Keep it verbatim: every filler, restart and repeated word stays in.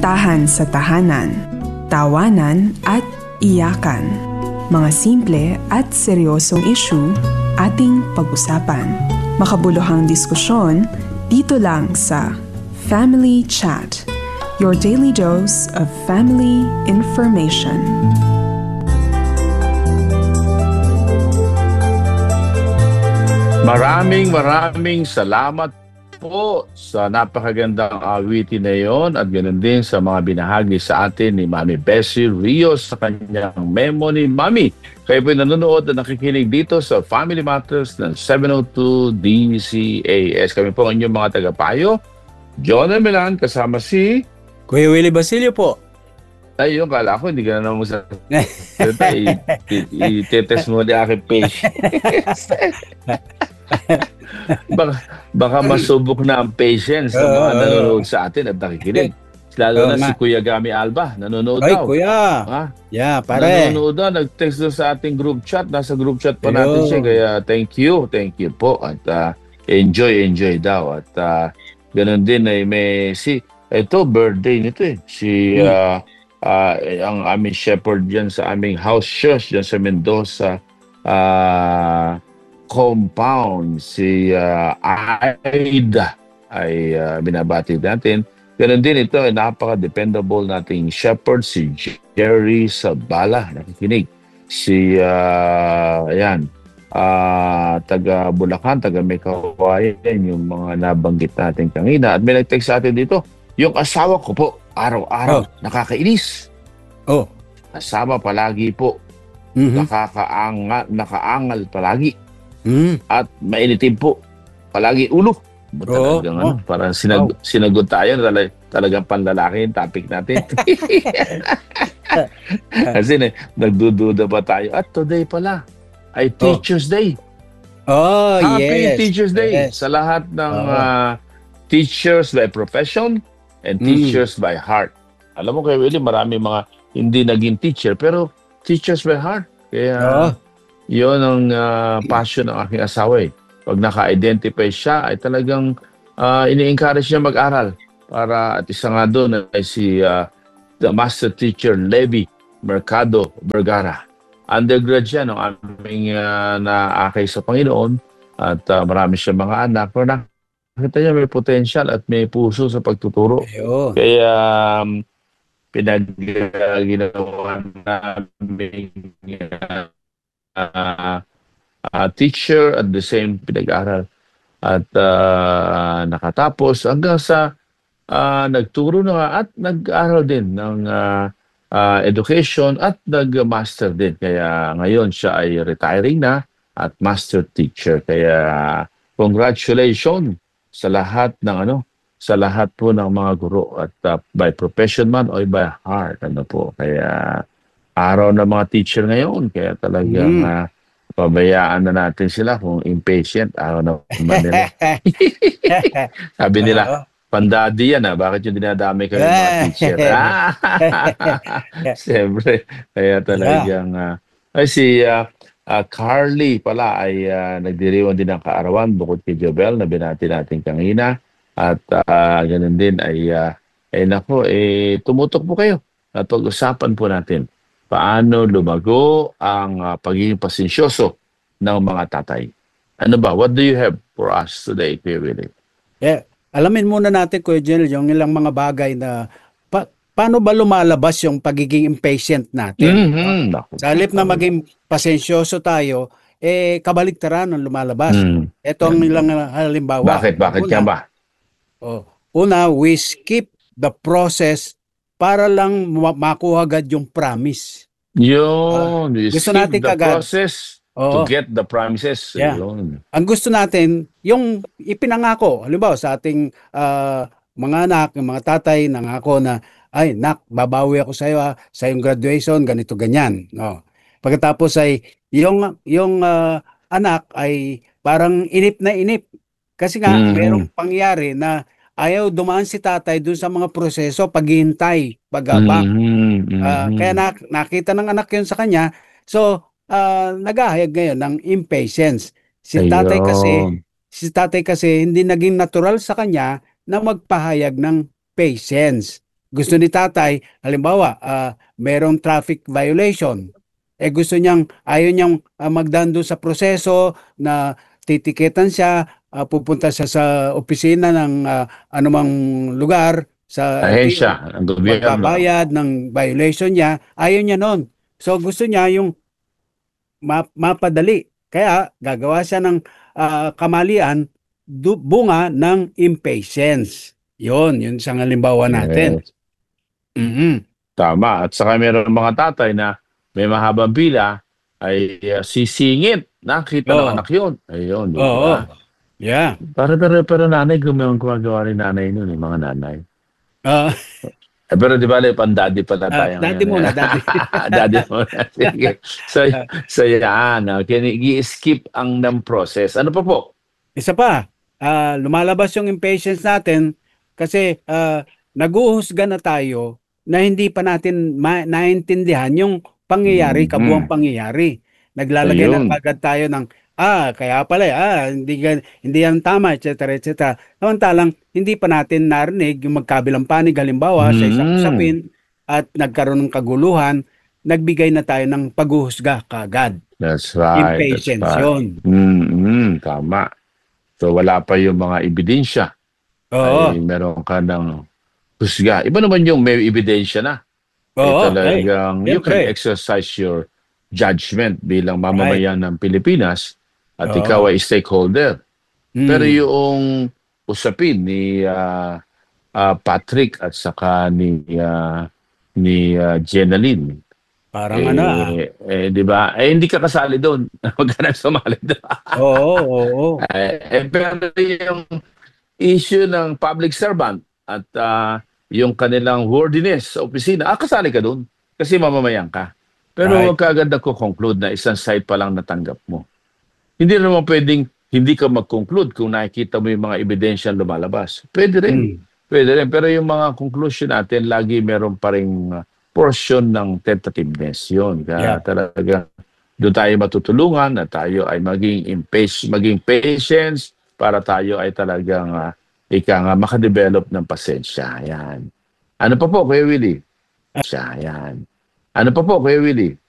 Kamustahan sa tahanan, tawanan at iyakan. Mga simple at seryosong issue ating pag-usapan. Makabuluhang diskusyon dito lang sa Family Chat, your daily dose of family information. Maraming maraming salamat po sa napakagandang awitin na yon at ganoon din sa mga binahagi sa atin ni Mami Bessie Rios sa kanyang memo ni Mami. Kayo po nanonood at nakikinig dito sa Family Matters ng seven oh two D C A S. Kami po ang inyong mga tagapayo, John Milan, kasama si Kuya Willie Basilio po. Ay, yung kala ko, hindi ka na naman sa i-test mo di aking page. baka, baka masubok na ang patience ng mga nanonood sa atin at nakikinig. Lalo na si Kuya Gami Alba, nanonood Ay, daw. Kuya. Ha? Yeah, pare. Nanonood daw, nag-text daw sa ating group chat. Nasa group chat pa natin siya. Kaya thank you, thank you po. At uh, enjoy, enjoy daw. At uh, ganun din ay may si, ito birthday nito eh. Si, uh, uh, ang aming shepherd dyan sa aming house church dyan sa Mendoza. Ah... Uh, compound, si uh, Aida ay uh, binabati natin. Ganun din ito, ay napaka-dependable nating shepherd, si Jerry Sabala, nakikinig. Si, uh, ayan, uh, taga Bulacan, taga Mekawayan, yung mga nabanggit natin kanina. At may nag-text sa atin dito, yung asawa ko po, araw-araw, oh. nakakainis. Oh. Asawa palagi po, mm-hmm. nakakaangal, nakaangal palagi. Mm. At mainitin po. Palagi ulo. Oo. Talagang, ano, parang sinag oh. sinagot tayo. Talag talagang panlalaki yung topic natin. Kasi na, nagdududa ba tayo? At today pala ay Teacher's oh. Day. Oh, Happy yes. Teacher's Day yes. sa lahat ng oh. uh, teachers by profession and mm. teachers by heart. Alam mo kayo, Willie, marami mga hindi naging teacher pero teachers by heart. Kaya... Oh. Yun ang uh, passion ng aking asawa eh. Pag naka-identify siya, ay talagang uh, ini-encourage niya mag-aral. Para at isa nga doon ay si uh, the master teacher Levi Mercado Vergara. Undergrad siya ng aming uh, naakay sa Panginoon at uh, marami siya mga anak. Pero nakita niya may potential at may puso sa pagtuturo. Ayun. Kaya um, pinag-ginawa namin uh, Uh, uh, teacher at the same pinag-aral at uh, nakatapos hanggang sa uh, nagturo na nga at nag-aral din ng uh, uh, education at nag-master din. Kaya ngayon siya ay retiring na at master teacher. Kaya congratulations sa lahat ng ano, sa lahat po ng mga guro at uh, by profession man o by heart. Ano po. Kaya araw ng mga teacher ngayon, kaya talagang mm. uh, pabayaan na natin sila kung impatient. Araw na nila. Sabi nila, pandadi yan ah, bakit yung dinadami kayo mga teacher? Siyempre, kaya talagang, uh, ay si uh, uh, Carly pala ay uh, nagdiriwang din ng kaarawan bukod kay Jobel na binati natin kanina. At uh, ganun din ay, uh, ay nako, eh, tumutok po kayo at pag-usapan po natin paano lumago ang uh, pagiging pasensyoso ng mga tatay. Ano ba? What do you have for us today, Kuya Willie? Yeah. Alamin muna natin, Kuya Jenel, yung ilang mga bagay na pa paano ba lumalabas yung pagiging impatient natin? Mm-hmm. No? Sa halip na maging pasensyoso tayo, eh, kabaligtaran ang lumalabas. Mm. Ito ang ilang halimbawa. Bakit? Bakit yan ba? Oh, una, we skip the process para lang makuha agad yung promise. Yun. Uh, gusto natin the kagad. process Oo. to get the promises. Yeah. Yun. Ang gusto natin, yung ipinangako. Halimbawa, sa ating uh, mga anak, yung mga tatay, nangako na, ay, nak, babawi ako sa iyo ha, sa iyong graduation, ganito, ganyan. No. Pagkatapos ay, yung, yung uh, anak ay parang inip na inip. Kasi nga, mm-hmm. merong pangyari na ayaw dumaan si tatay dun sa mga proseso, paghihintay, pag-abang. Mm-hmm. Uh, kaya na, nakita ng anak yun sa kanya. So, uh, nagahayag ngayon ng impatience. Si tatay Ayun. kasi, si tatay kasi hindi naging natural sa kanya na magpahayag ng patience. gusto ni tatay, halimbawa, ah, merong traffic violation. Eh gusto niyang, ayaw niyang ah, magdaan doon sa proseso na titiketan siya, ah, pupunta siya sa opisina ng ah, anumang lugar, sa L T O, Ahensya ng gobyerno. magbabayad ng violation niya, ayaw niya nun. So gusto niya yung ma- mapadali. Kaya gagawa siya ng ah, kamalian, du- bunga ng impatience. Yon, yun sa halimbawa natin. Yes. Mhm. Tama. At saka meron mga tatay na may mahabang pila ay uh, sisingit. Nakita ng Oo. anak yun. Ayun, di Oo. ba? Yeah. Pero, pero, pero nanay, gumawang gumagawa rin nanay nun, eh, mga nanay. Ah, Eh, pero di ba, pan-daddy pala ah, tayo daddy ngayon. muna, daddy. Daddy muna. Sige. So, so yan. Okay. I-skip ang ng process. Ano pa po? Isa pa, ah, lumalabas yung impatience natin kasi ah, naguhusga na tayo na hindi pa natin ma- naintindihan yung pangyayari, kabuang Mhm. pangyayari. Naglalagay na Ayun. kagad tayo ng, ah, kaya pala, eh, ah, hindi, gan- hindi yan tama, et cetera, et cetera. Samantalang, hindi pa natin narinig yung magkabilang panig, halimbawa, sa isang Mhm. usapin at nagkaroon ng kaguluhan, nagbigay na tayo ng paghuhusga kagad. That's right. That's Impatience right. yun. Mhm. Tama. So wala pa yung mga ebidensya. Oo. Ay meron ka ng husga. Iba naman yung may ebidensya na. Eh Oo, talagang eh, you can siyempre. exercise your judgment bilang Right. mamamayan ng Pilipinas at Oo. ikaw ay stakeholder. Mm. Pero yung usapin ni ah, ah, Patrick at saka ni ah, ni ah, Jenaline, Parang ano ah. eh, eh, di ba? Eh, hindi ka kasali doon. Huwag ka na sumali doon. Oo, oo. Eh, eh, pero yung issue ng public servant at ah, yung kanilang wordiness sa opisina, ah, kasali ka doon kasi mamamayan ka. Pero Right. huwag ka agad nagko-conclude na isang side pa lang natanggap mo. Hindi naman pwedeng hindi ka mag-conclude kung nakikita mo yung mga ebidensya lumalabas. Pwede rin. Mm. Pwede rin. Pero yung mga conclusion natin, lagi meron pa rin portion ng tentativeness yun. Kaya Yeah. talaga doon tayo matutulungan na tayo ay maging impatient, maging patience para tayo ay talagang uh, ika nga makadevelop ng pasensya. Yan. Ano pa po, Kuya Willie? Siya, yan. Ano pa po, Kuya Willie?